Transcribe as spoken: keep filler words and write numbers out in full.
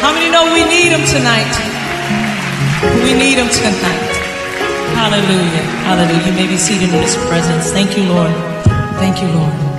How many know we need him tonight? We need him tonight. Hallelujah. Hallelujah. You may be seated in his presence. Thank you, Lord. Thank you, Lord.